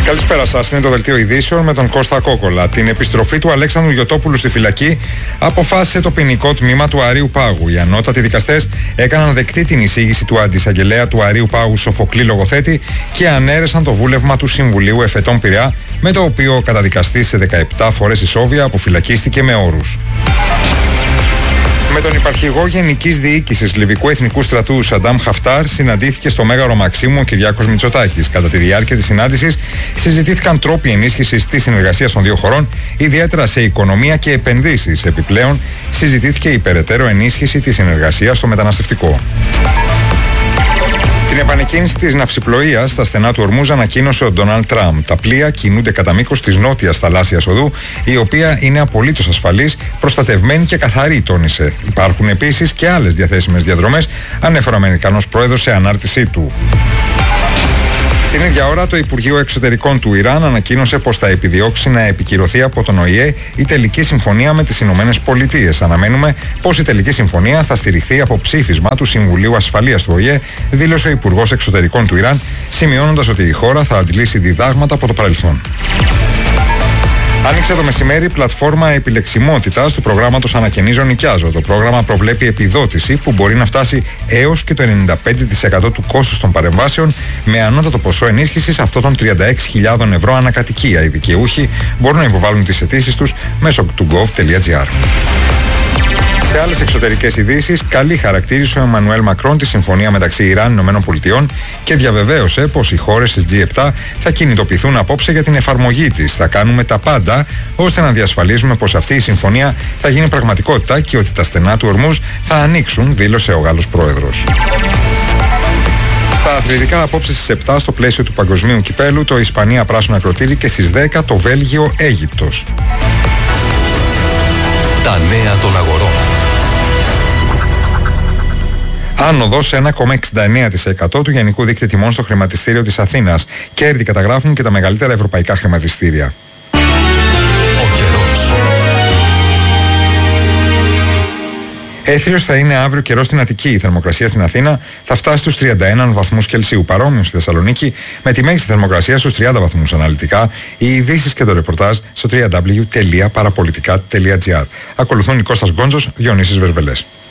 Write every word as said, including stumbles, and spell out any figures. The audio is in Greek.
Καλησπέρα σας, είναι το δελτίο ειδήσεων με τον Κώστα Κόκολα. Την επιστροφή του Αλέξανδρου Γιωτόπουλου στη φυλακή αποφάσισε το ποινικό τμήμα του Αρείου Πάγου. Οι ανώτατοι δικαστές έκαναν δεκτή την εισήγηση του αντισαγγελέα του Αρείου Πάγου Σοφοκλή Λογοθέτη και ανέρεσαν το βούλευμα του Συμβουλίου Εφετών Πειραιά, με το οποίο ο καταδικαστής σε δεκαεπτά φορές ισόβια αποφυλακίστηκε με όρους. Με τον υπαρχηγό Γενικής Διοίκησης Λιβικού Εθνικού Στρατού Σαντάμ Χαφτάρ συναντήθηκε στο Μέγαρο Μαξίμου ο Κυριάκος Μητσοτάκης. Κατά τη διάρκεια της συνάντησης συζητήθηκαν τρόποι ενίσχυσης της συνεργασίας των δύο χωρών, ιδιαίτερα σε οικονομία και επενδύσεις. Επιπλέον, συζητήθηκε η περαιτέρω ενίσχυση της συνεργασίας στο μεταναστευτικό. Την επανεκκίνηση της ναυσιπλοείας στα στενά του Ορμούζ ανακοίνωσε ο Ντόναλντ Τραμπ. Τα πλοία κινούνται κατά μήκος της νότιας θαλάσσιας οδού, η οποία είναι απολύτως ασφαλής, προστατευμένη και καθαρή, τόνισε. Υπάρχουν επίσης και άλλες διαθέσιμες διαδρομές, ανέφερε ο Αμερικανός πρόεδρος σε ανάρτησή του. Την ίδια ώρα, το Υπουργείο Εξωτερικών του Ιράν ανακοίνωσε πως θα επιδιώξει να επικυρωθεί από τον Ο Η Ε η τελική συμφωνία με τις Ηνωμένες Πολιτείες. Αναμένουμε πως η τελική συμφωνία θα στηριχθεί από ψήφισμα του Συμβουλίου Ασφαλείας του Ο Η Ε, δήλωσε ο Υπουργός Εξωτερικών του Ιράν, σημειώνοντας ότι η χώρα θα αντλήσει διδάγματα από το παρελθόν. Άνοιξε το μεσημέρι πλατφόρμα επιλεξιμότητας του προγράμματος Ανακαινίζω Νοικιάζω. Το πρόγραμμα προβλέπει επιδότηση που μπορεί να φτάσει έως και το ενενήντα πέντε τοις εκατό του κόστους των παρεμβάσεων, με ανώτατο ποσό ενίσχυσης αυτό των τριάντα έξι χιλιάδες ευρώ ανακατοικία. Οι δικαιούχοι μπορούν να υποβάλουν τις αιτήσεις τους μέσω του gov τελεία gr. Σε άλλες εξωτερικές ειδήσεις, καλή χαρακτήρισε ο Εμμανουέλ Μακρόν τη συμφωνία μεταξύ Ιράν και ΗΠΑ και διαβεβαίωσε πως οι χώρες της τζι επτά θα κινητοποιηθούν απόψε για την εφαρμογή της. Θα κάνουμε τα πάντα ώστε να διασφαλίσουμε πως αυτή η συμφωνία θα γίνει πραγματικότητα και ότι τα στενά του Ορμούζ θα ανοίξουν, δήλωσε ο Γάλλος πρόεδρος. Στα αθλητικά, απόψε στις επτά στο πλαίσιο του Παγκοσμίου Κυπέλου, το Ισπανία Πράσινο Ακροτήρι και στις δέκα το Βέλγιο Αίγυπτος. Τα νέα των αγορών. Άνοδος ένα κόμμα εξήντα εννέα τοις εκατό του γενικού δείκτη τιμών στο χρηματιστήριο της Αθήνας. Κέρδη καταγράφουν και τα μεγαλύτερα ευρωπαϊκά χρηματιστήρια. Ο καιρός. Έθριος θα είναι αύριο καιρό στην Αττική. Η θερμοκρασία στην Αθήνα θα φτάσει στους τριάντα ένα βαθμούς Κελσίου. Παρόμοιο στη Θεσσαλονίκη, με τη μέγιστη θερμοκρασία στους τριάντα βαθμούς αναλυτικά. Οι ειδήσεις και το ρεπορτάζ στο double-u double-u double-u τελεία παραπολιτικά τελεία gr. Ακολουθούν η Κώστας Γκόντζος, Διονύσης Βερβελές.